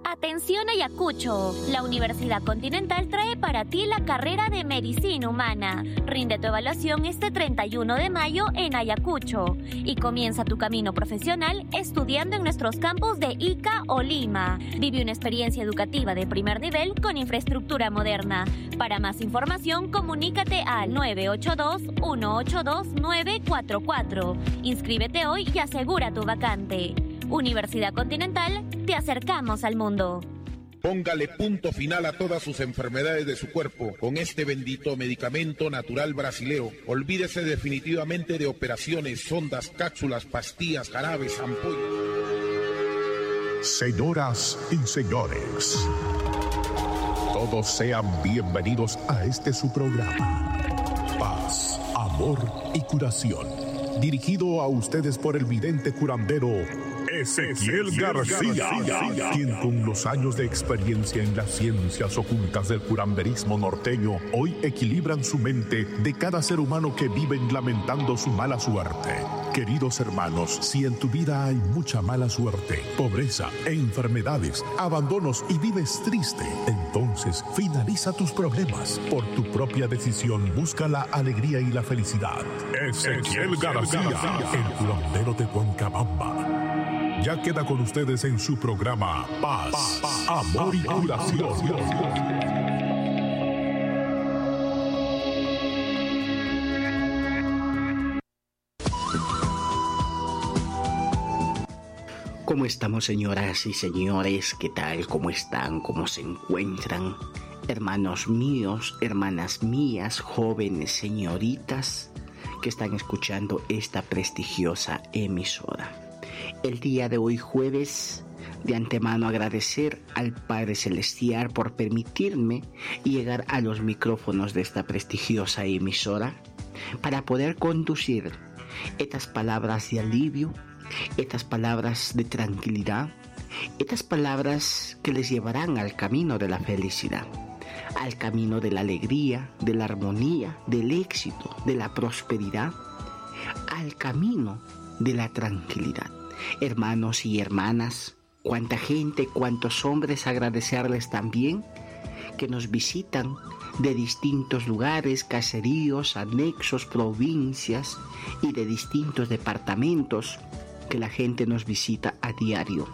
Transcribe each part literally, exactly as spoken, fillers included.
Atención Ayacucho, la Universidad Continental trae para ti la carrera de Medicina Humana. Rinde tu evaluación este treinta y uno de mayo en Ayacucho y comienza tu camino profesional estudiando en nuestros campus de Ica o Lima. Vive una experiencia educativa de primer nivel con infraestructura moderna. Para más información, comunícate al nueve ocho dos, uno ocho dos, nueve cuatro cuatro. Inscríbete hoy y asegura tu vacante. Universidad Continental, te acercamos al mundo. Póngale punto final a todas sus enfermedades de su cuerpo con este bendito medicamento natural brasilero. Olvídese definitivamente de operaciones, sondas, cápsulas, pastillas, jarabes, ampollas. Señoras y señores, todos sean bienvenidos a este su programa, Paz, Amor y Curación, dirigido a ustedes por el vidente curandero Ezequiel García, García, quien con los años de experiencia en las ciencias ocultas del curanderismo norteño hoy equilibran su mente de cada ser humano que viven lamentando su mala suerte. Queridos hermanos, si en tu vida hay mucha mala suerte, pobreza e enfermedades, abandonos y vives triste, entonces finaliza tus problemas. Por tu propia decisión, busca la alegría y la felicidad. Ezequiel García, el curandero de Huancabamba. Ya queda con ustedes en su programa Paz, Paz Amor y Curación. ¿Cómo estamos, señoras y señores? ¿Qué tal? ¿Cómo están? ¿Cómo se encuentran? Hermanos míos, hermanas mías, jóvenes señoritas que están escuchando esta prestigiosa emisora. El día de hoy jueves, de antemano agradecer al Padre Celestial por permitirme llegar a los micrófonos de esta prestigiosa emisora para poder conducir estas palabras de alivio, estas palabras de tranquilidad, estas palabras que les llevarán al camino de la felicidad, al camino de la alegría, de la armonía, del éxito, de la prosperidad, al camino de la tranquilidad. Hermanos y hermanas, cuánta gente, cuántos hombres, agradecerles también que nos visitan de distintos lugares, caseríos, anexos, provincias y de distintos departamentos, que la gente nos visita a diario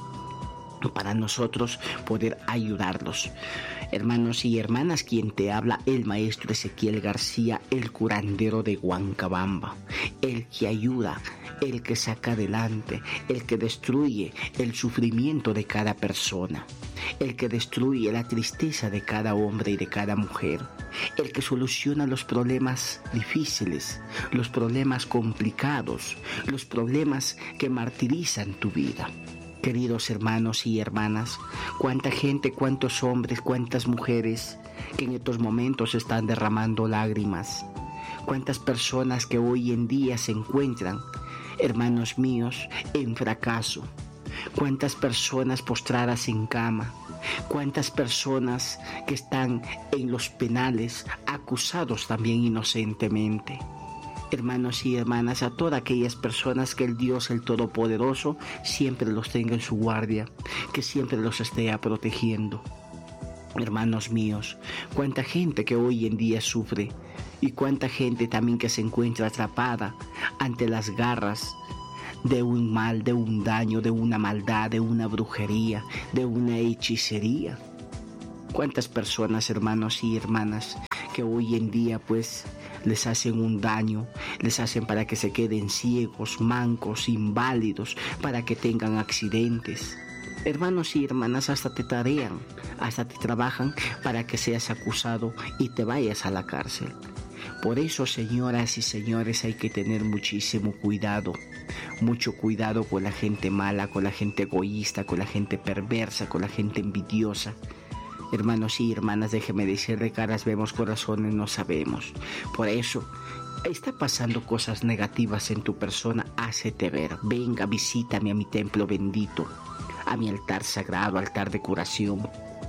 para nosotros poder ayudarlos. Hermanos y hermanas, quien te habla, el maestro Ezequiel García, el curandero de Huancabamba, el que ayuda, el que saca adelante, el que destruye el sufrimiento de cada persona, el que destruye la tristeza de cada hombre y de cada mujer, el que soluciona los problemas difíciles, los problemas complicados, los problemas que martirizan tu vida. Queridos hermanos y hermanas, cuánta gente, cuántos hombres, cuántas mujeres que en estos momentos están derramando lágrimas, cuántas personas que hoy en día se encuentran, hermanos míos, en fracaso, cuántas personas postradas en cama, cuántas personas que están en los penales acusados también inocentemente. Hermanos y hermanas, a todas aquellas personas que el Dios, el Todopoderoso, siempre los tenga en su guardia, que siempre los esté protegiendo. Hermanos míos, cuánta gente que hoy en día sufre y cuánta gente también que se encuentra atrapada ante las garras de un mal, de un daño, de una maldad, de una brujería, de una hechicería. Cuántas personas, hermanos y hermanas, que hoy en día pues les hacen un daño, les hacen para que se queden ciegos, mancos, inválidos, para que tengan accidentes. Hermanos y hermanas, hasta te tarean, hasta te trabajan para que seas acusado y te vayas a la cárcel. Por eso, señoras y señores, hay que tener muchísimo cuidado, mucho cuidado con la gente mala, con la gente egoísta, con la gente perversa, con la gente envidiosa. Hermanos y hermanas, déjeme decirle, caras vemos, corazones no sabemos. Por eso, está pasando cosas negativas en tu persona, hácete ver. Venga, visítame a mi templo bendito, a mi altar sagrado, altar de curación,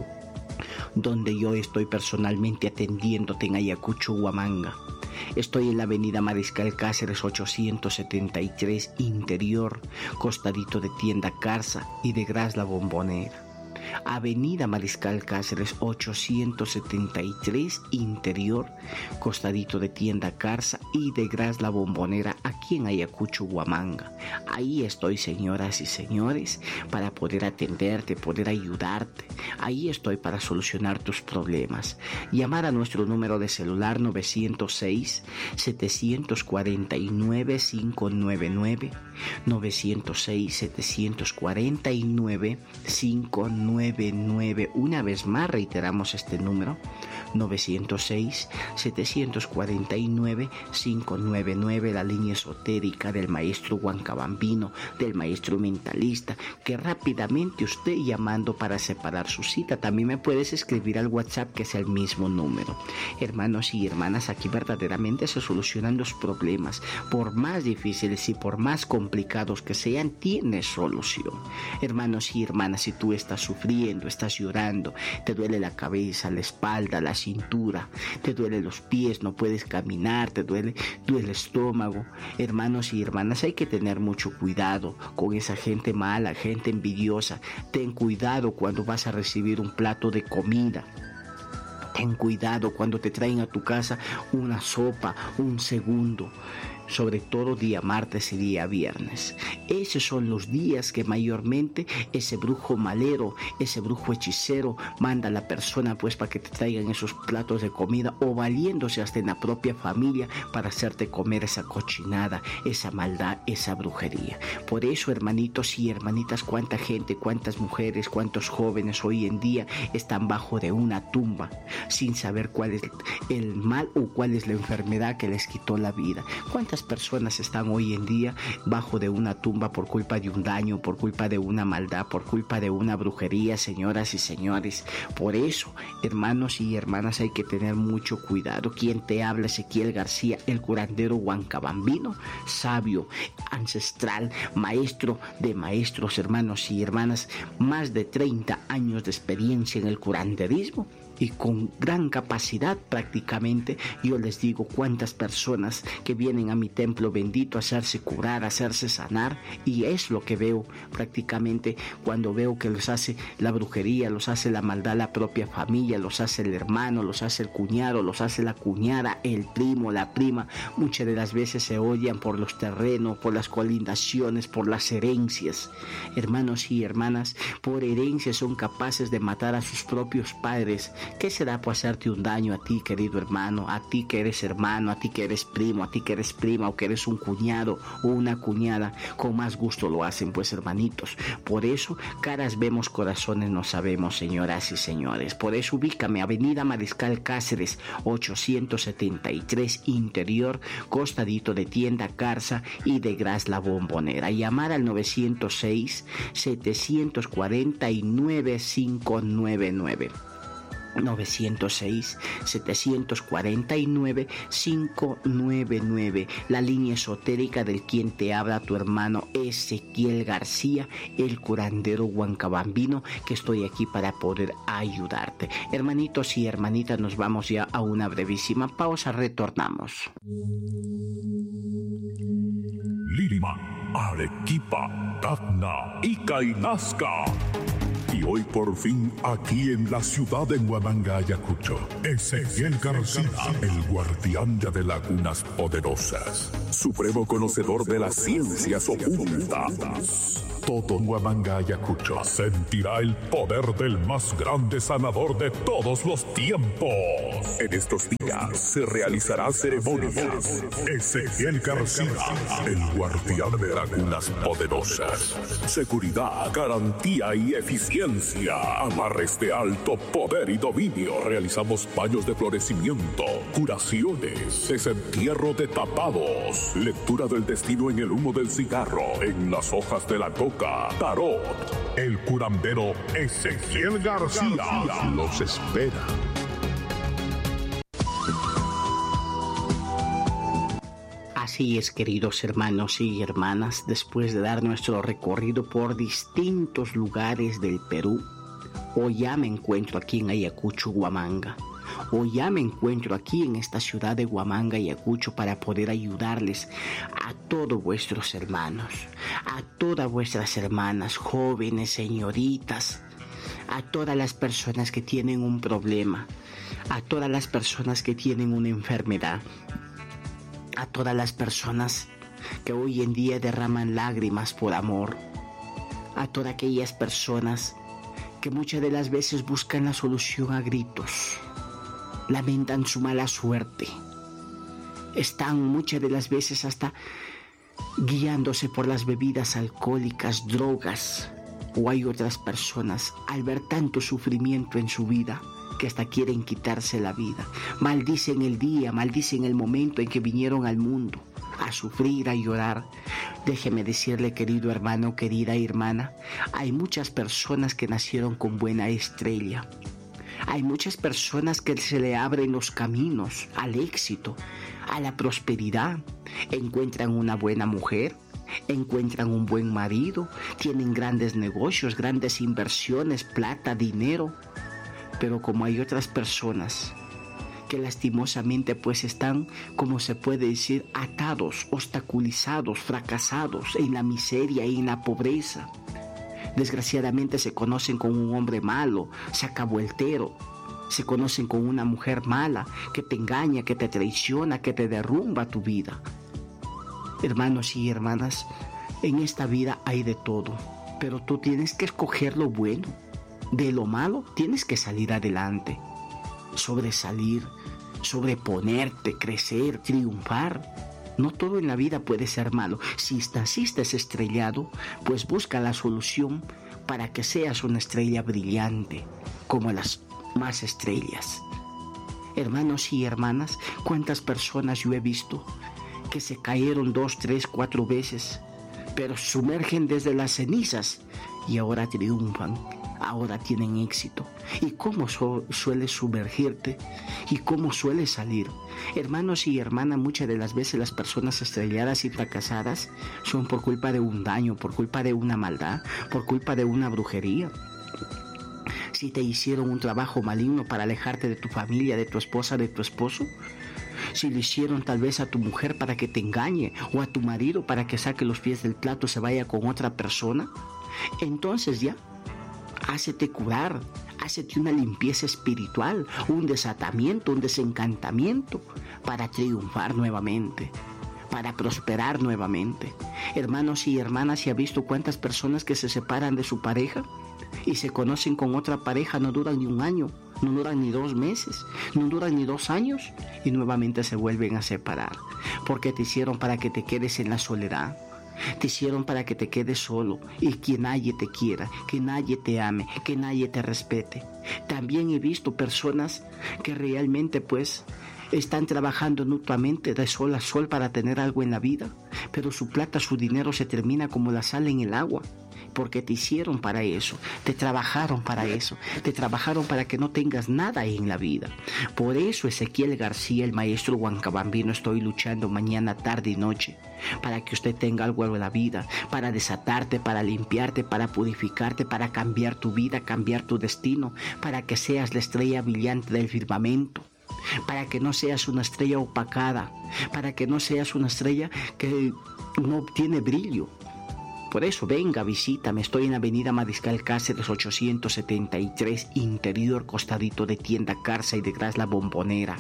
donde yo estoy personalmente atendiéndote en Ayacucho, Huamanga. Estoy en la avenida Mariscal Cáceres ochocientos setenta y tres, interior, costadito de Tienda Carza y de Gras La Bombonera. Avenida Mariscal Cáceres ochocientos setenta y tres, Interior, costadito de Tienda Carsa y de Gras La Bombonera, aquí en Ayacucho, Huamanga. Ahí estoy, señoras y señores, para poder atenderte, poder ayudarte. Ahí estoy para solucionar tus problemas. Llamar a nuestro número de celular nueve cero seis, siete cuatro nueve, cinco nueve nueve, nueve cero seis, siete cuatro nueve, cinco nueve nueve. Una vez más reiteramos este número: nueve cero seis, siete cuatro nueve, cinco nueve nueve, la línea esotérica del maestro Huancabambino, del maestro mentalista, que rápidamente usted llamando para separar su cita. También me puedes escribir al WhatsApp, que es el mismo número. Hermanos y hermanas, aquí verdaderamente se solucionan los problemas. Por más difíciles y por más complicados que sean, tiene solución. Hermanos y hermanas, si tú estás sufriendo, estás llorando, te duele la cabeza, la espalda, la cintura, te duele los pies, no puedes caminar, te duele, duele el estómago. Hermanos y hermanas, hay que tener mucho cuidado con esa gente mala, gente envidiosa. Ten cuidado cuando vas a recibir un plato de comida. Ten cuidado cuando te traen a tu casa una sopa, un segundo. Sobre todo día martes y día viernes. Esos son los días que mayormente ese brujo malero, ese brujo hechicero manda a la persona pues para que te traigan esos platos de comida, o valiéndose hasta en la propia familia para hacerte comer esa cochinada, esa maldad, esa brujería. Por eso, hermanitos y hermanitas, cuánta gente, cuántas mujeres, cuántos jóvenes hoy en día están bajo de una tumba sin saber cuál es el mal o cuál es la enfermedad que les quitó la vida. ¿Cuántas personas están hoy en día bajo de una tumba por culpa de un daño, por culpa de una maldad, por culpa de una brujería, señoras y señores? Por eso, hermanos y hermanas, hay que tener mucho cuidado. Quien te habla, Ezequiel García, el curandero huancabambino, sabio, ancestral, maestro de maestros, hermanos y hermanas, más de treinta años de experiencia en el curanderismo. Y con gran capacidad prácticamente, yo les digo cuántas personas que vienen a mi templo bendito a hacerse curar, a hacerse sanar, y es lo que veo prácticamente cuando veo que los hace la brujería, los hace la maldad la propia familia, los hace el hermano, los hace el cuñado, los hace la cuñada, el primo, la prima. Muchas de las veces se odian por los terrenos, por las colindaciones, por las herencias. Hermanos y hermanas, por herencias son capaces de matar a sus propios padres. ¿Qué será por hacerte un daño a ti, querido hermano, a ti que eres hermano, a ti que eres primo, a ti que eres prima, o que eres un cuñado o una cuñada? Con más gusto lo hacen, pues, hermanitos. Por eso, caras vemos, corazones no sabemos, señoras y señores. Por eso, ubícame, Avenida Mariscal Cáceres ochocientos setenta y tres, Interior, costadito de Tienda Carsa y de Gras La Bombonera. Llamar al nueve cero seis, siete cuatro nueve, cinco nueve nueve. nueve cero seis, siete cuatro nueve, cinco nueve nueve. La línea esotérica del quien te habla, tu hermano Ezequiel García, el curandero huancabambino, que estoy aquí para poder ayudarte. Hermanitos y hermanitas, nos vamos ya a una brevísima pausa. Retornamos. Lima, Arequipa, Tacna y Cainasca. Y hoy por fin, aquí en la ciudad de Huamanga, Ayacucho, Ezequiel García, el guardián de lagunas poderosas, supremo conocedor de las ciencias ocultas. Todo Huamanga, Ayacucho sentirá el poder del más grande sanador de todos los tiempos. En estos días se realizará ceremonias. Ezequiel García, el guardián de lagunas poderosas. Seguridad, garantía y eficiencia. Amarres de alto poder y dominio. Realizamos baños de florecimiento, curaciones, desentierro de tapados, lectura del destino en el humo del cigarro, en las hojas de la coca, tarot. El curandero Ezequiel García los espera. Así es, queridos hermanos y hermanas, después de dar nuestro recorrido por distintos lugares del Perú, hoy ya me encuentro aquí en Ayacucho, Huamanga. Hoy ya me encuentro aquí en esta ciudad de Huamanga, Ayacucho, para poder ayudarles a todos vuestros hermanos, a todas vuestras hermanas, jóvenes, señoritas, a todas las personas que tienen un problema, a todas las personas que tienen una enfermedad, a todas las personas que hoy en día derraman lágrimas por amor, a todas aquellas personas que muchas de las veces buscan la solución a gritos, lamentan su mala suerte, están muchas de las veces hasta guiándose por las bebidas alcohólicas, drogas, o hay otras personas al ver tanto sufrimiento en su vida que hasta quieren quitarse la vida, maldicen el día, maldicen el momento en que vinieron al mundo a sufrir, a llorar. Déjeme decirle, querido hermano, querida hermana, hay muchas personas que nacieron con buena estrella. Hay muchas personas que se le abren los caminos al éxito, a la prosperidad. Encuentran una buena mujer, encuentran un buen marido, tienen grandes negocios, grandes inversiones, plata, dinero. Pero como hay otras personas que lastimosamente pues están, como se puede decir, atados, obstaculizados, fracasados en la miseria y en la pobreza. Desgraciadamente se conocen con un hombre malo, sacavueltero. Se conocen con una mujer mala que te engaña, que te traiciona, que te derrumba tu vida. Hermanos y hermanas, en esta vida hay de todo, pero tú tienes que escoger lo bueno. De lo malo tienes que salir adelante, sobresalir, sobreponerte, crecer, triunfar. No todo en la vida puede ser malo. Si naciste estrellado, pues busca la solución para que seas una estrella brillante, como las más estrellas. Hermanos y hermanas, ¿cuántas personas yo he visto que se cayeron dos, tres, cuatro veces, pero sumergen desde las cenizas y ahora triunfan? Ahora tienen éxito. ¿Y cómo su- suele sumergirte? ¿Y cómo suele salir? Hermanos y hermanas, muchas de las veces las personas estrelladas y fracasadas son por culpa de un daño, por culpa de una maldad, por culpa de una brujería. Si te hicieron un trabajo maligno para alejarte de tu familia, de tu esposa, de tu esposo, si le hicieron tal vez a tu mujer para que te engañe, o a tu marido para que saque los pies del plato y se vaya con otra persona, entonces ya, hácete curar, hácete una limpieza espiritual, un desatamiento, un desencantamiento para triunfar nuevamente, para prosperar nuevamente. Hermanos y hermanas, ¿se ha visto cuántas personas que se separan de su pareja y se conocen con otra pareja? No duran ni un año, no duran ni dos meses, no duran ni dos años y nuevamente se vuelven a separar, porque te hicieron para que te quedes en la soledad. Te hicieron para que te quedes solo y que nadie te quiera, que nadie te ame, que nadie te respete. También he visto personas que realmente pues están trabajando mutuamente de sol a sol para tener algo en la vida, pero su plata, su dinero se termina como la sal en el agua. Porque te hicieron para eso, te trabajaron para eso, te trabajaron para que no tengas nada en la vida. Por eso Ezequiel García, el maestro Huancabambino, estoy luchando mañana, tarde y noche, para que usted tenga algo en la vida, para desatarte, para limpiarte, para purificarte, para cambiar tu vida, cambiar tu destino, para que seas la estrella brillante del firmamento, para que no seas una estrella opacada, para que no seas una estrella que no tiene brillo. Por eso, venga, visítame. Estoy en Avenida Mariscal Cáceres ochocientos setenta y tres, interior, costadito de Tienda Carza y de Gras La Bombonera.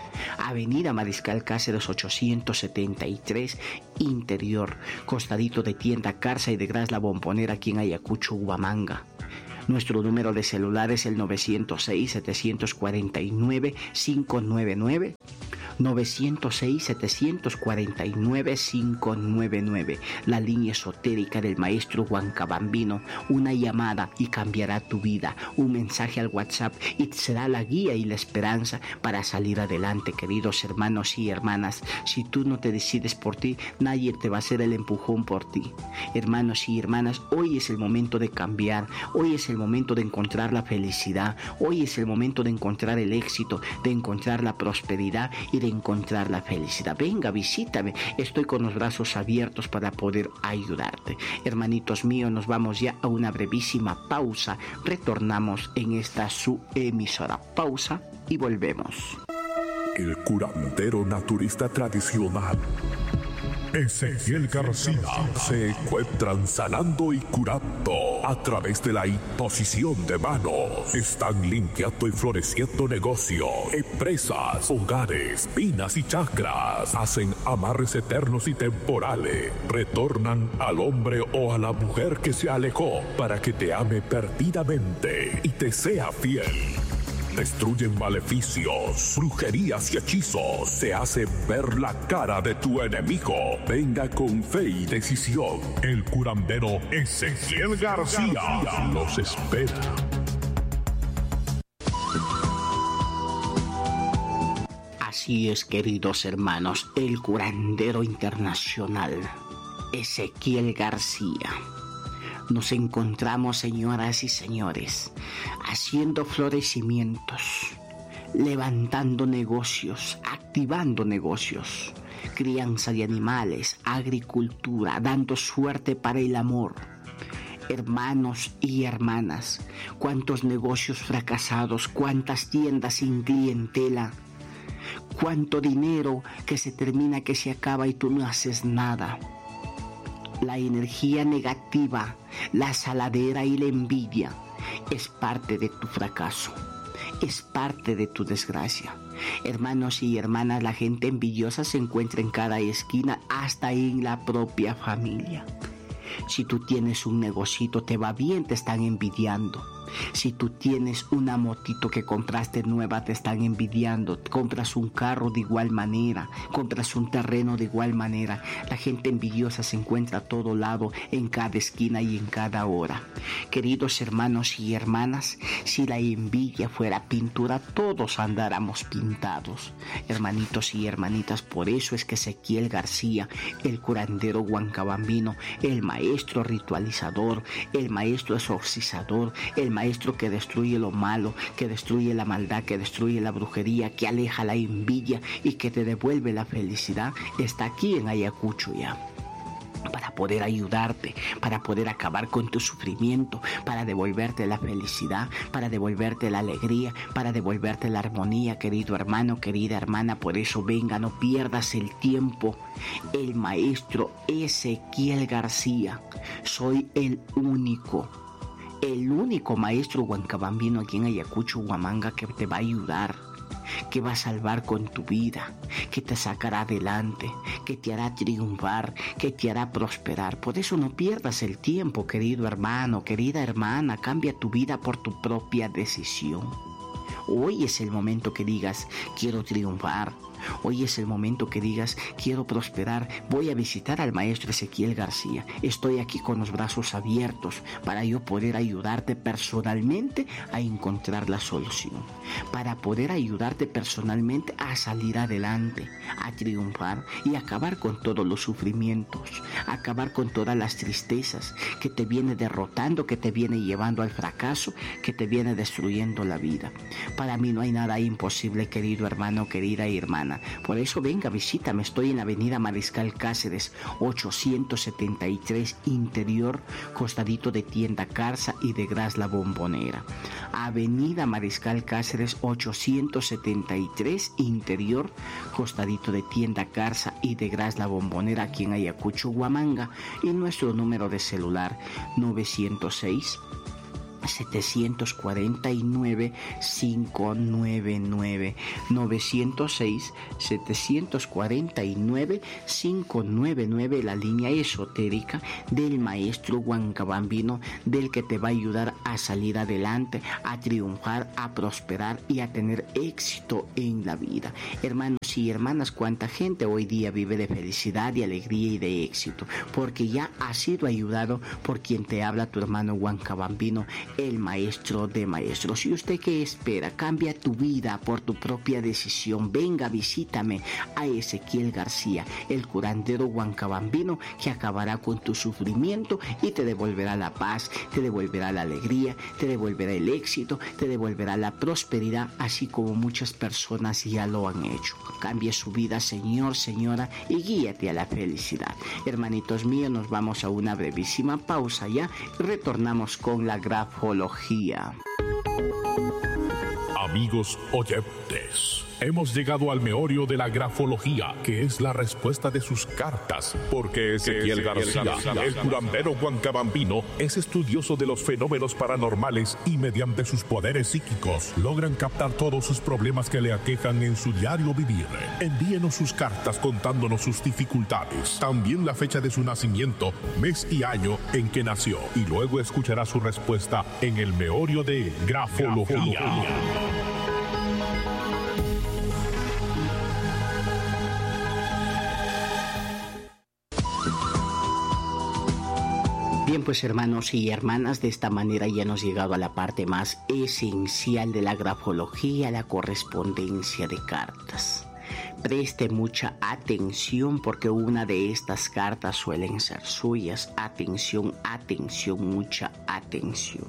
Avenida Mariscal Cáceres ochocientos setenta y tres, interior, costadito de Tienda Carza y de Gras La Bombonera, aquí en Ayacucho, Huamanga. Nuestro número de celular es el nueve cero seis, siete cuatro nueve, cinco nueve nueve. nueve cero seis, siete cuatro nueve, cinco nueve nueve, la línea esotérica del maestro Huancabambino. Una llamada y cambiará tu vida, un mensaje al WhatsApp y será la guía y la esperanza para salir adelante. Queridos hermanos y hermanas, si tú no te decides por ti, nadie te va a hacer el empujón por ti. Hermanos y hermanas, hoy es el momento de cambiar, hoy es el momento de encontrar la felicidad, hoy es el momento de encontrar el éxito, de encontrar la prosperidad y de encontrar la felicidad. Venga, visítame, estoy con los brazos abiertos para poder ayudarte. Hermanitos míos, nos vamos ya a una brevísima pausa. Retornamos en esta su emisora. Pausa y volvemos. El curandero naturista tradicional Ezequiel García se encuentran sanando y curando a través de la imposición de manos. Están limpiando y floreciendo negocios, empresas, hogares, vidas y chakras. Hacen amarres eternos y temporales. Retornan al hombre o a la mujer que se alejó para que te ame perdidamente y te sea fiel. Destruyen maleficios, brujerías y hechizos. Se hace ver la cara de tu enemigo. Venga con fe y decisión. El curandero Ezequiel García los espera. Así es, queridos hermanos, el curandero internacional Ezequiel García. Nos encontramos, señoras y señores, haciendo florecimientos, levantando negocios, activando negocios, crianza de animales, agricultura, dando suerte para el amor. Hermanos y hermanas, cuántos negocios fracasados, cuántas tiendas sin clientela, cuánto dinero que se termina, que se acaba y tú no haces nada. La energía negativa, la saladera y la envidia es parte de tu fracaso, es parte de tu desgracia. Hermanos y hermanas, la gente envidiosa se encuentra en cada esquina, hasta en la propia familia. Si tú tienes un negocito, te va bien, te están envidiando. Si tú tienes una motito que compraste nueva, te están envidiando. Compras un carro de igual manera, compras un terreno de igual manera. La gente envidiosa se encuentra a todo lado, en cada esquina y en cada hora. Queridos hermanos y hermanas, si la envidia fuera pintura, todos andáramos pintados. Hermanitos y hermanitas, por eso es que Ezequiel García, el curandero huancabambino, el maestro ritualizador, el maestro exorcizador, el maestro maestro que destruye lo malo, que destruye la maldad, que destruye la brujería, que aleja la envidia y que te devuelve la felicidad, está aquí en Ayacucho ya, para poder ayudarte, para poder acabar con tu sufrimiento, para devolverte la felicidad, para devolverte la alegría, para devolverte la armonía, querido hermano, querida hermana. Por eso venga, no pierdas el tiempo. El maestro Ezequiel García, soy el único El único maestro huancabambino aquí en Ayacucho, Huamanga, que te va a ayudar, que va a salvar con tu vida, que te sacará adelante, que te hará triunfar, que te hará prosperar. Por eso no pierdas el tiempo, querido hermano, querida hermana. Cambia tu vida por tu propia decisión. Hoy es el momento que digas, quiero triunfar. Hoy es el momento que digas, quiero prosperar. Voy a visitar al maestro Ezequiel García. Estoy aquí con los brazos abiertos para yo poder ayudarte personalmente a encontrar la solución, para poder ayudarte personalmente a salir adelante, a triunfar y acabar con todos los sufrimientos, acabar con todas las tristezas que te viene derrotando, que te viene llevando al fracaso, que te viene destruyendo la vida. Para mí no hay nada imposible, querido hermano, querida hermana. Por eso venga, visítame. Estoy en la avenida Mariscal Cáceres, ochocientos setenta y tres Interior, costadito de Tienda Garza y de Gras La Bombonera. Avenida Mariscal Cáceres, ochocientos setenta y tres Interior, costadito de Tienda Garza y de Gras La Bombonera, aquí en Ayacucho, Huamanga. Y nuestro número de celular novecientos seis, setecientos cuarenta y nueve, quinientos noventa y nueve, novecientos seis, setecientos cuarenta y nueve, quinientos noventa y nueve, la línea esotérica del maestro huancabambino, del que te va a ayudar a salir adelante, a triunfar, a prosperar y a tener éxito en la vida. Hermanos y hermanas, cuánta gente hoy día vive de felicidad, de alegría y de éxito, porque ya ha sido ayudado por quien te habla, tu hermano huancabambino, el maestro de maestros. ¿Y usted qué espera? Cambia tu vida por tu propia decisión. Venga, visítame a Ezequiel García, el curandero huancabambino, que acabará con tu sufrimiento y te devolverá la paz, te devolverá la alegría, te devolverá el éxito, te devolverá la prosperidad, así como muchas personas ya lo han hecho. Cambie su vida, señor, señora, y guíate a la felicidad. Hermanitos míos, nos vamos a una brevísima pausa ya y retornamos con la grafología. Amigos oyentes, hemos llegado al meollo de la grafología, que es la respuesta de sus cartas, porque Ezequiel García, el curandero huancabambino, es estudioso de los fenómenos paranormales y mediante sus poderes psíquicos logran captar todos sus problemas que le aquejan en su diario vivir. Envíenos sus cartas contándonos sus dificultades, también la fecha de su nacimiento, mes y año en que nació, y luego escuchará su respuesta en el meollo de grafología. grafología. Bien, pues hermanos y hermanas, de esta manera ya hemos llegado a la parte más esencial de la grafología, la correspondencia de cartas. Preste mucha atención porque una de estas cartas suelen ser suyas. Atención, atención, mucha atención.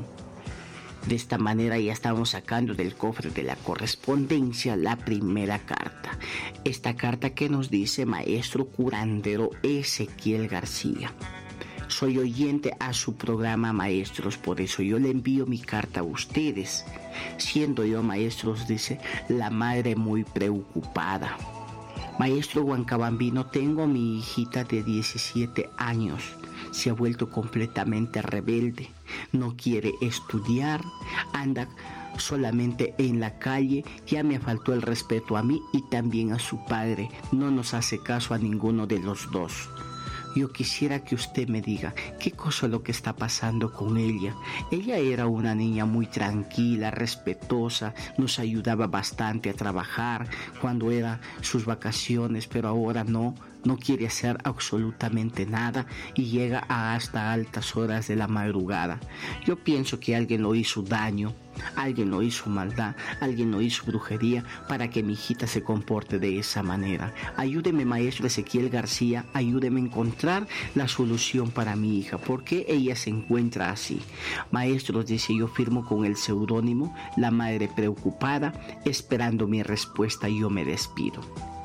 De esta manera ya estamos sacando del cofre de la correspondencia la primera carta. Esta carta que nos dice: maestro curandero Ezequiel García. Soy oyente a su programa, maestros, por eso yo le envío mi carta a ustedes. Siendo yo, maestros, dice, la madre muy preocupada. Maestro huancabambino, tengo mi hijita de diecisiete años. Se ha vuelto completamente rebelde. No quiere estudiar, anda solamente en la calle. Ya me faltó el respeto a mí y también a su padre. No nos hace caso a ninguno de los dos. Yo quisiera que usted me diga qué cosa es lo que está pasando con ella. Ella era una niña muy tranquila, respetuosa, nos ayudaba bastante a trabajar cuando eran sus vacaciones, pero ahora no, no quiere hacer absolutamente nada y llega a hasta altas horas de la madrugada. Yo pienso que alguien lo hizo daño. Alguien lo hizo maldad, alguien lo hizo brujería para que mi hijita se comporte de esa manera. Ayúdeme, maestro Ezequiel García, ayúdeme a encontrar la solución para mi hija. ¿Por qué ella se encuentra así? Maestro, dice, yo firmo con el seudónimo La Madre Preocupada, esperando mi respuesta. Yo me despido.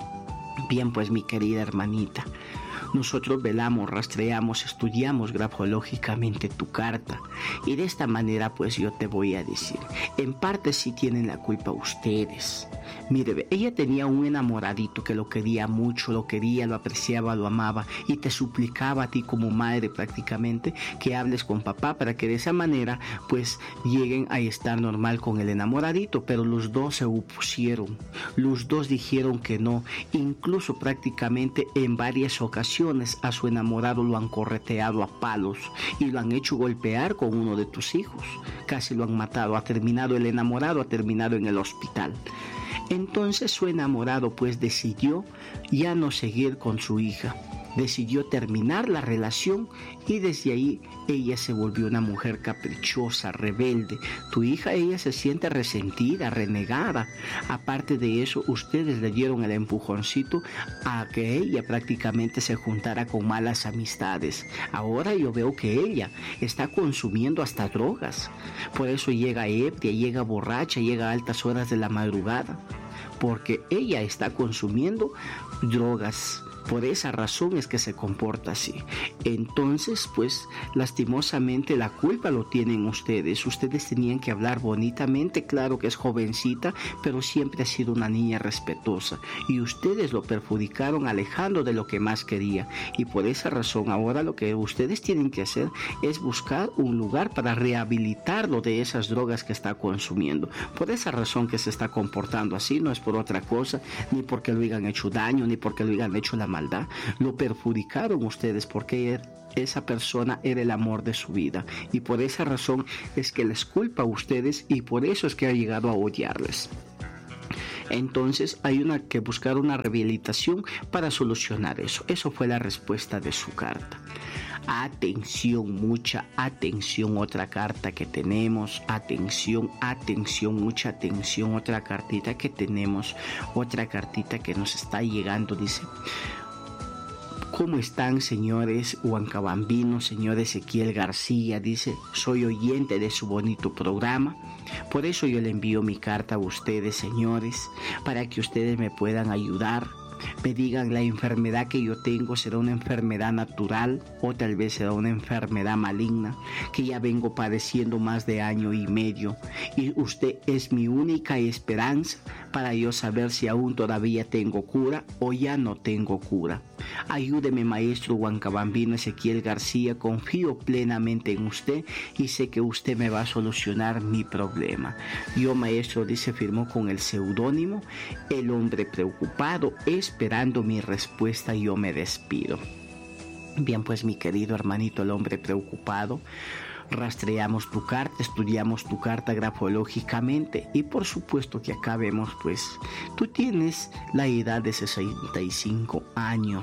Bien, pues mi querida hermanita, nosotros velamos, rastreamos, estudiamos grafológicamente tu carta y de esta manera pues yo te voy a decir, en parte sí tienen la culpa ustedes. Mire, ella tenía un enamoradito que lo quería mucho, lo quería, lo apreciaba, lo amaba y te suplicaba a ti como madre prácticamente que hables con papá para que de esa manera pues lleguen a estar normal con el enamoradito, pero los dos se opusieron, los dos dijeron que no, incluso prácticamente en varias ocasiones a su enamorado lo han correteado a palos y lo han hecho golpear con uno de tus hijos, casi lo han matado, ha terminado el enamorado, ha terminado en el hospital. Entonces su enamorado pues decidió ya no seguir con su hija, decidió terminar la relación y desde ahí ella se volvió una mujer caprichosa, rebelde. Tu hija, ella se siente resentida, renegada. Aparte de eso, ustedes le dieron el empujoncito a que ella prácticamente se juntara con malas amistades. Ahora yo veo que ella está consumiendo hasta drogas. Por eso llega ebria, llega borracha, llega a altas horas de la madrugada. Porque ella está consumiendo drogas. Por esa razón es que se comporta así. Entonces, pues, lastimosamente la culpa lo tienen ustedes. Ustedes tenían que hablar bonitamente. Claro que es jovencita, pero siempre ha sido una niña respetuosa. Y ustedes lo perjudicaron alejando de lo que más quería. Y por esa razón, ahora lo que ustedes tienen que hacer es buscar un lugar para rehabilitarlo de esas drogas que está consumiendo. Por esa razón que se está comportando así, no es por otra cosa, ni porque lo hayan hecho daño, ni porque lo hayan hecho la maldad. Lo perjudicaron ustedes porque esa persona era el amor de su vida y por esa razón es que les culpa a ustedes y por eso es que ha llegado a odiarles. Entonces hay una que buscar una rehabilitación para solucionar eso. Eso fue la respuesta de su carta. Atención, mucha atención, otra carta que tenemos, atención, atención, mucha atención, otra cartita que tenemos, otra cartita que nos está llegando, dice: ¿cómo están, señores huancabambinos, señor Ezequiel García? Dice, soy oyente de su bonito programa, por eso yo le envío mi carta a ustedes, señores, para que ustedes me puedan ayudar me digan la enfermedad que yo tengo será una enfermedad natural o tal vez será una enfermedad maligna que ya vengo padeciendo más de año y medio, y usted es mi única esperanza para yo saber si aún todavía tengo cura o ya no tengo cura. Ayúdeme, maestro Huancabambino Ezequiel García, confío plenamente en usted y sé que usted me va a solucionar mi problema. Yo, maestro, dice, firmó con el seudónimo El Hombre Preocupado, esperando mi respuesta. Yo me despido. Bien, pues mi querido hermanito, el hombre preocupado, rastreamos tu carta, estudiamos tu carta grafológicamente y por supuesto que acá vemos, pues, tú tienes la edad de sesenta y cinco años,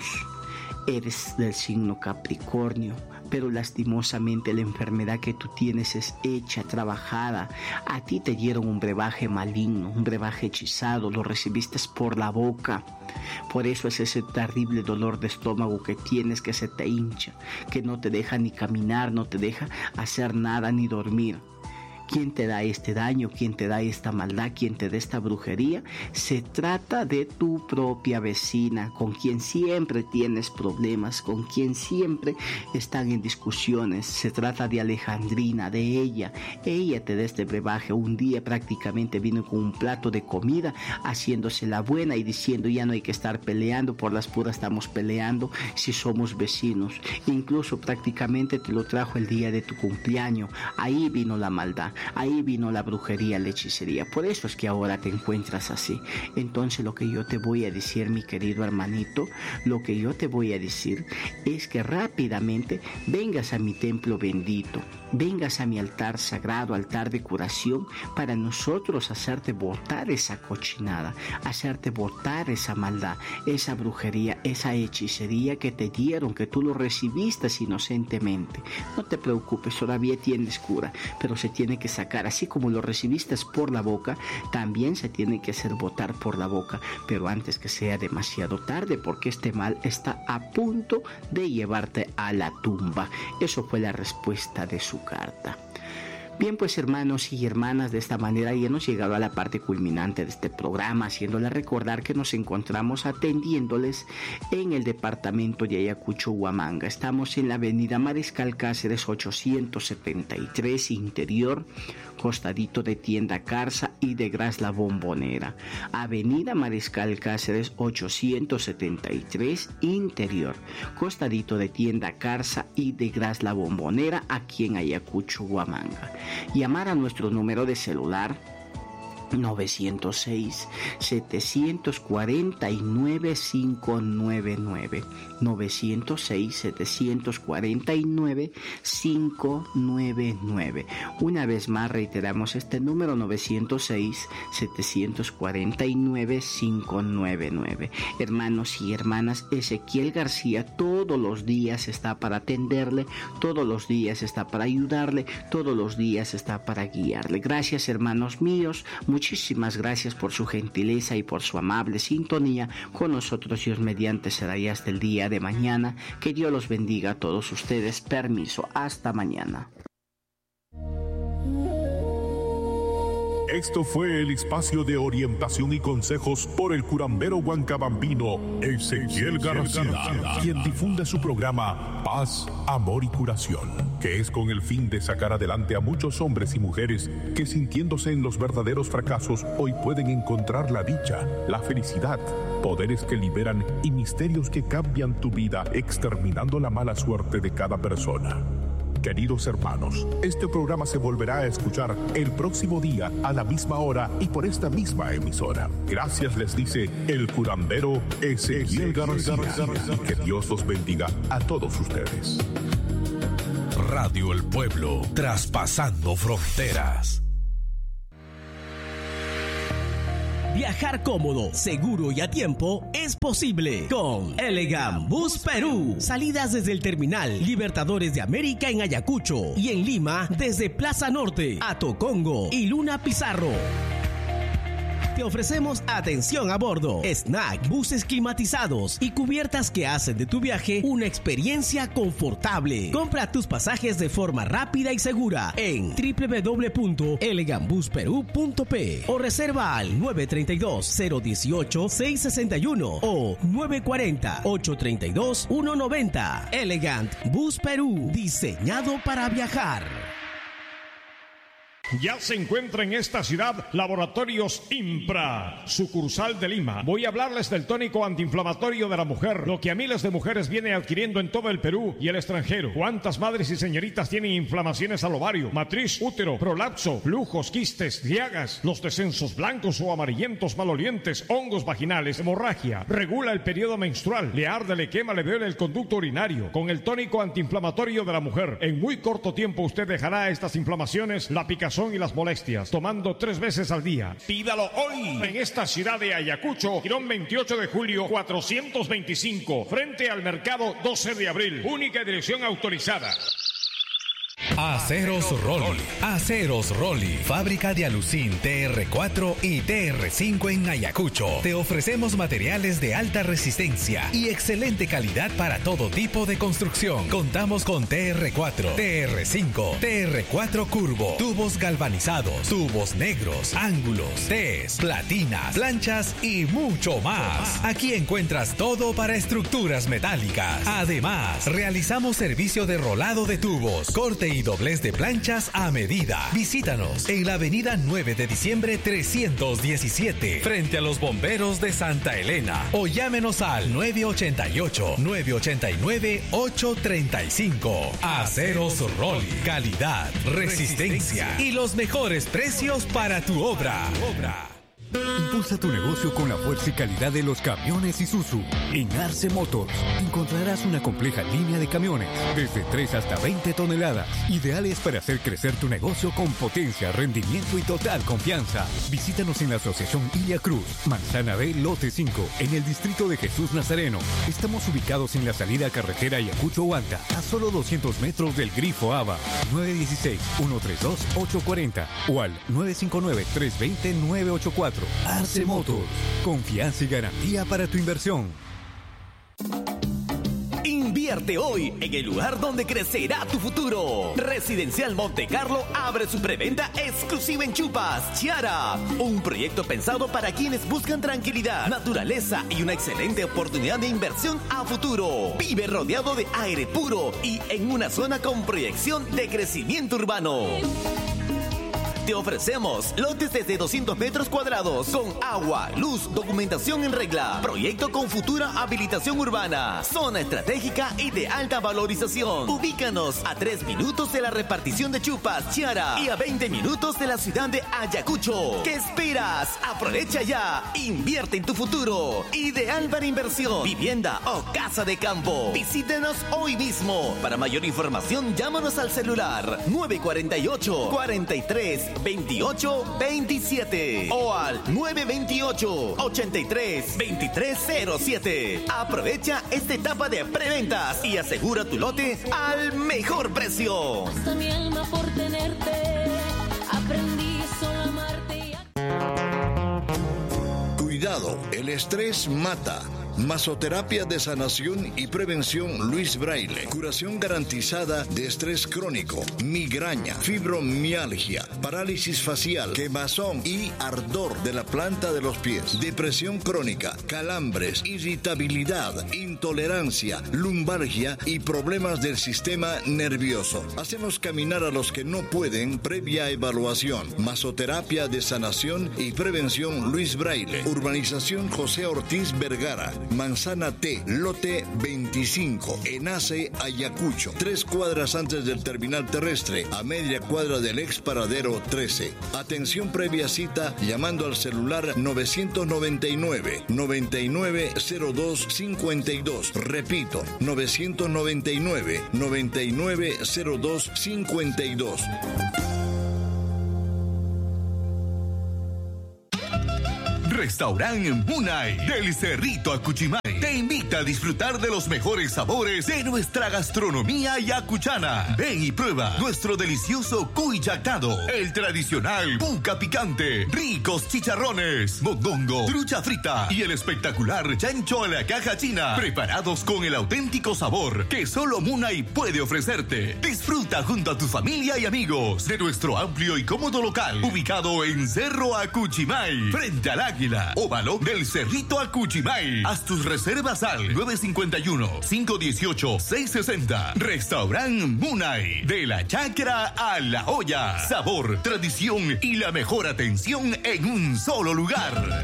eres del signo Capricornio, pero lastimosamente la enfermedad que tú tienes es hecha, trabajada. A ti te dieron un brebaje maligno, un brebaje hechizado, lo recibiste por la boca. Por eso es ese terrible dolor de estómago que tienes, que se te hincha, que no te deja ni caminar, no te deja hacer nada ni dormir. ¿Quién te da este daño? ¿Quién te da esta maldad? ¿Quién te da esta brujería? Se trata de tu propia vecina, con quien siempre tienes problemas, con quien siempre están en discusiones. Se trata de Alejandrina, de ella. Ella te da este brebaje. Un día prácticamente vino con un plato de comida, haciéndose la buena y diciendo ya no hay que estar peleando, por las puras estamos peleando si somos vecinos. Incluso prácticamente te lo trajo el día de tu cumpleaños. Ahí vino la maldad. Ahí vino la brujería, la hechicería. Por eso es que ahora te encuentras así. Entonces lo que yo te voy a decir, mi querido hermanito, lo que yo te voy a decir es que rápidamente vengas a mi templo bendito, vengas a mi altar sagrado, altar de curación, para nosotros hacerte botar esa cochinada, hacerte botar esa maldad, esa brujería, esa hechicería que te dieron, que tú lo recibiste inocentemente. No te preocupes, todavía tienes cura, pero se tiene que sacar, así como lo recibiste por la boca, también se tiene que hacer botar por la boca, pero antes que sea demasiado tarde, porque este mal está a punto de llevarte a la tumba. Eso fue la respuesta de su carta. Bien, pues hermanos y hermanas, de esta manera ya hemos llegado a la parte culminante de este programa, haciéndoles recordar que nos encontramos atendiéndoles en el departamento de Ayacucho, Huamanga. Estamos en la avenida Mariscal Cáceres ochocientos setenta y tres, interior, costadito de Tienda Carsa y de Gras La Bombonera. Avenida Mariscal Cáceres ochocientos setenta y tres, interior, costadito de Tienda Carsa y de Gras La Bombonera, aquí en Ayacucho, Huamanga. Llamar a nuestro número de celular novecientos seis, setecientos cuarenta y nueve, cinco nueve nueve, novecientos seis, setecientos cuarenta y nueve, cinco nueve nueve. Una vez más reiteramos este número: novecientos seis, setecientos cuarenta y nueve, cinco nueve nueve. Hermanos y hermanas, Ezequiel García todos los días está para atenderle, todos los días está para ayudarle, todos los días está para guiarle. Gracias, hermanos míos. Muchísimas gracias por su gentileza y por su amable sintonía con nosotros. Dios mediante será ya hasta el día de mañana. Que Dios los bendiga a todos ustedes. Permiso, hasta mañana. Esto fue el espacio de orientación y consejos por el curandero huancabambino Ezequiel García, quien difunde su programa Paz, Amor y Curación, que es con el fin de sacar adelante a muchos hombres y mujeres que, sintiéndose en los verdaderos fracasos, hoy pueden encontrar la dicha, la felicidad, poderes que liberan y misterios que cambian tu vida, exterminando la mala suerte de cada persona. Queridos hermanos, este programa se volverá a escuchar el próximo día a la misma hora y por esta misma emisora. Gracias les dice el curandero Ezequiel García. Que Dios los bendiga a todos ustedes. Radio El Pueblo, traspasando fronteras. Viajar cómodo, seguro y a tiempo es posible con Elegant Bus Perú. Salidas desde el terminal Libertadores de América en Ayacucho y en Lima desde Plaza Norte a Tocongo y Luna Pizarro. Te ofrecemos atención a bordo, snack, buses climatizados y cubiertas que hacen de tu viaje una experiencia confortable. Compra tus pasajes de forma rápida y segura en doble u doble u doble u punto elegant bus peru punto pe o reserva al nueve tres dos, cero uno ocho, seis seis uno o nueve cuatro cero, ocho tres dos, uno nueve cero. Elegant Bus Perú, diseñado para viajar. Ya se encuentra en esta ciudad Laboratorios Impra, sucursal de Lima. Voy a hablarles del tónico antiinflamatorio de la mujer, lo que a miles de mujeres viene adquiriendo en todo el Perú y el extranjero. ¿Cuántas madres y señoritas tienen inflamaciones al ovario, matriz, útero, prolapso, flujos, quistes, llagas, los descensos blancos o amarillentos malolientes, hongos vaginales, hemorragia? Regula el periodo menstrual, le arde, le quema, le duele el conducto urinario. Con el tónico antiinflamatorio de la mujer, en muy corto tiempo usted dejará estas inflamaciones, la picazón y las molestias, tomando tres veces al día. Pídalo hoy en esta ciudad de Ayacucho, Girón veintiocho de julio, cuatrocientos veinticinco, frente al mercado doce de abril. Única dirección autorizada. Aceros Rolly. Aceros Rolly. Fábrica de alucín T R cuatro y T R cinco en Ayacucho. Te ofrecemos materiales de alta resistencia y excelente calidad para todo tipo de construcción. Contamos con T R cuatro, T R cinco, T R cuatro curvo, tubos galvanizados, tubos negros, ángulos, Ts, platinas, planchas y mucho más. Aquí encuentras todo para estructuras metálicas. Además, realizamos servicio de rolado de tubos, corte y doblez de planchas a medida. Visítanos en la avenida nueve de diciembre trescientos diecisiete, frente a los bomberos de Santa Elena, o llámenos al nueve ocho ocho, nueve ocho nueve, ocho tres cinco. Aceros Rolly. Calidad, resistencia y los mejores precios para tu obra. Impulsa tu negocio con la fuerza y calidad de los camiones Isuzu. En Arce Motors encontrarás una compleja línea de camiones, desde tres hasta veinte toneladas, ideales para hacer crecer tu negocio con potencia, rendimiento y total confianza. Visítanos en la Asociación Ilia Cruz, Manzana B, Lote cinco, en el distrito de Jesús Nazareno. Estamos ubicados en la salida carretera Ayacucho-Huanta, a solo doscientos metros del Grifo Ava. nueve uno seis, uno tres dos, ocho cuatro cero o al nueve cinco nueve, tres dos cero, nueve ocho cuatro. Arce Motors, confianza y garantía para tu inversión. Invierte hoy en el lugar donde crecerá tu futuro. Residencial Monte Carlo abre su preventa exclusiva en Chupas Chiara. Un proyecto pensado para quienes buscan tranquilidad, naturaleza y una excelente oportunidad de inversión a futuro. Vive rodeado de aire puro y en una zona con proyección de crecimiento urbano. Te ofrecemos lotes desde doscientos metros cuadrados con agua, luz, documentación en regla. Proyecto con futura habilitación urbana. Zona estratégica y de alta valorización. Ubícanos a tres minutos de la repartición de Chupas Chiara y a veinte minutos de la ciudad de Ayacucho. ¿Qué esperas? Aprovecha ya. Invierte en tu futuro. Ideal para inversión, vivienda o casa de campo. Visítenos hoy mismo. Para mayor información, llámanos al celular nueve cuatro ocho, cuatro tres, veintiocho veintisiete o al nueve dos ocho, ochenta y tres, veintitrés cero siete. Aprovecha esta etapa de preventas y asegura tu lote al mejor precio. Hasta mi alma por tenerte, aprendí solo a amarte. Cuidado, el estrés mata. Masoterapia de sanación y prevención Luis Braille. Curación garantizada de estrés crónico, migraña, fibromialgia, parálisis facial, quemazón y ardor de la planta de los pies. Depresión crónica, calambres, irritabilidad, intolerancia, lumbalgia y problemas del sistema nervioso. Hacemos caminar a los que no pueden previa evaluación. Masoterapia de sanación y prevención Luis Braille. Urbanización José Ortiz Vergara. Manzana T, lote veinticinco, Enace, Ayacucho. Tres cuadras antes del terminal terrestre, a media cuadra del ex paradero trece. Atención previa cita llamando al celular nueve nueve nueve, nueve nueve cero dos cinco dos. Repito, nueve nueve nueve, nueve nueve cero dos cinco dos. Restaurante Munay del Cerrito a Cuchimay te invita a disfrutar de los mejores sabores de nuestra gastronomía ayacuchana. Ven y prueba nuestro delicioso cuy yactado, el tradicional puca picante, ricos chicharrones, mondongo, trucha frita y el espectacular chancho a la caja china, preparados con el auténtico sabor que solo Munay puede ofrecerte. Disfruta junto a tu familia y amigos de nuestro amplio y cómodo local, ubicado en Cerro Acuchimay, frente al Águila, óvalo del Cerrito Acuchimay. Haz tus reservas al nueve cinco uno, cinco uno ocho, seis seis cero. Restaurant Munay, de la chacra a la olla. Sabor, tradición y la mejor atención en un solo lugar.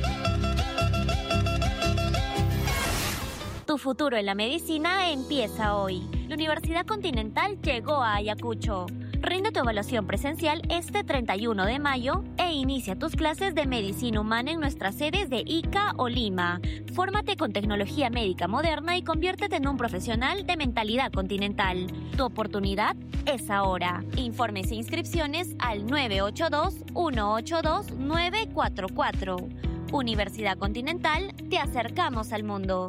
Tu futuro en la medicina empieza hoy. La Universidad Continental llegó a Ayacucho. Rinde tu evaluación presencial este treinta y uno de mayo e inicia tus clases de medicina humana en nuestras sedes de Ica o Lima. Fórmate con tecnología médica moderna y conviértete en un profesional de mentalidad continental. Tu oportunidad es ahora. Informes e inscripciones al nueve ocho dos, uno ocho dos, nueve cuatro cuatro. Universidad Continental, te acercamos al mundo.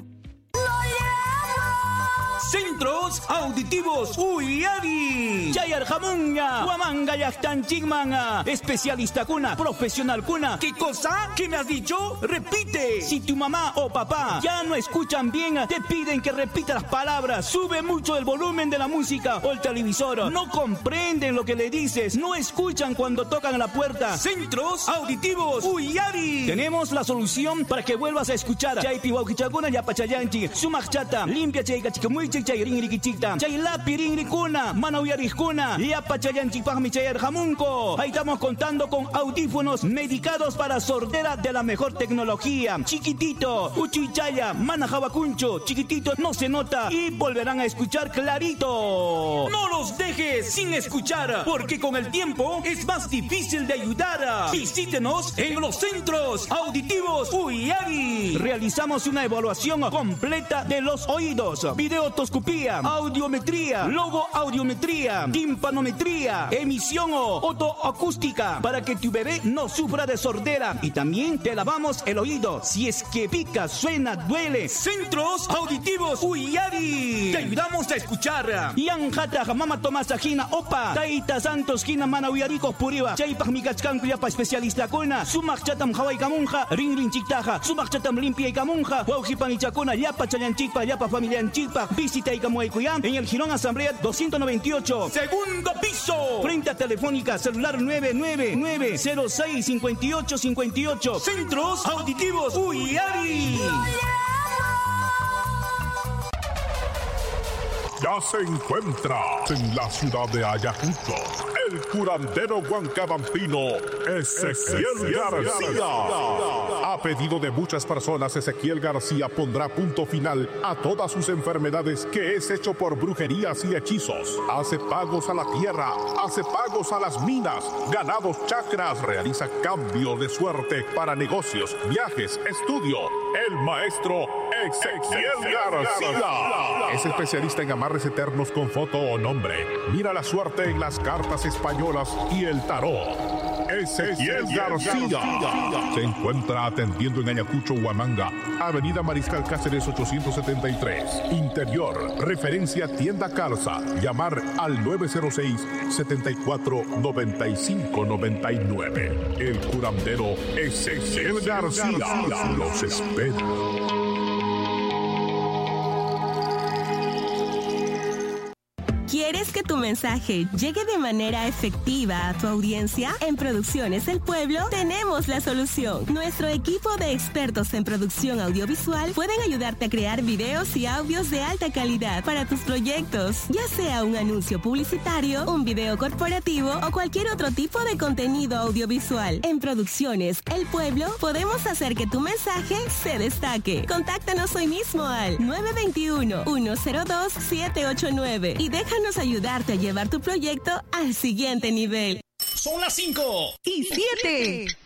Centros Auditivos Uyari. Chayar Jamunga. Huamanga Yachtan Chigmanga. Especialista cuna. Profesional cuna. ¿Qué cosa? ¿Qué me has dicho? Repite. Si tu mamá o papá ya no escuchan bien, te piden que repita las palabras. Sube mucho el volumen de la música o el televisor. No comprenden lo que le dices. No escuchan cuando tocan la puerta. Centros Auditivos Uyari. Tenemos la solución para que vuelvas a escuchar. Chay piwaukichakuna yapachayanchi. Sumachata. Limpia chay gachikamuy. Chay ringri chikta, chay lapi ringri kuna, manauyarij kuna, yapa chayanchipajmi chayar jamunko. Ahí estamos contando con audífonos medicados para sordera de la mejor tecnología. Chiquitito, uchichaya, manajabacuncho, chiquitito, no se nota y volverán a escuchar clarito. No los dejes sin escuchar, porque con el tiempo es más difícil de ayudar. Visítenos en los Centros Auditivos Uyari. Realizamos una evaluación completa de los oídos, videotoscopía, audiometría, logoaudiometría, timpanometría, emisión o otoacústica para que tu bebé no sufra de sordera, y también te lavamos el oído si es que pica, suena, duele. Centros Auditivos Uyari. Te ayudamos a escuchar. Yanjata mama tomasajina opa. Taita Santos Gina mana uyaricos puriva. Chaypaj mikachkanku yapa especialista kuna. Sumak chatam hawai kamunja. Ring ring chiktaja. Sumak chatam limpia y kamunja. Waujipan y chakuna. Yapa chayanchikpa. Yapa familianchikpa. Visita y kamuaycuyam en el Girón Asamblea doscientos noventa y ocho. Segundo piso. Frente a Telefónica. Celular nueve nueve nueve cero seis cinco ocho cinco ocho. Centros Auditivos Uyari. Ya se encuentra en la ciudad de Ayacucho el curandero huancabampino Ezequiel García. A pedido de muchas personas, Ezequiel García pondrá punto final a todas sus enfermedades, que es hecho por brujerías y hechizos. Hace pagos a la tierra, hace pagos a las minas, ganados chakras, realiza cambios de suerte para negocios, viajes, estudio. El maestro Ezequiel García es especialista en amarres eternos con foto o nombre. Mira la suerte en las cartas españolas y el tarot. Ezequiel García se encuentra atendiendo en Ayacucho, Huamanga, Avenida Mariscal Cáceres ochocientos setenta y tres. Interior, referencia Tienda Calza. Llamar al nueve cero seis, setenta y cuatro, noventa y cinco noventa y nueve. El curandero Ezequiel García los espera. ¿Quieres que tu mensaje llegue de manera efectiva a tu audiencia? En Producciones El Pueblo tenemos la solución. Nuestro equipo de expertos en producción audiovisual pueden ayudarte a crear videos y audios de alta calidad para tus proyectos, ya sea un anuncio publicitario, un video corporativo o cualquier otro tipo de contenido audiovisual. En Producciones El Pueblo podemos hacer que tu mensaje se destaque. Contáctanos hoy mismo al nueve dos uno, uno cero dos, siete ocho nueve y déjanos ayudarte a llevar tu proyecto al siguiente nivel. Son las cinco y siete.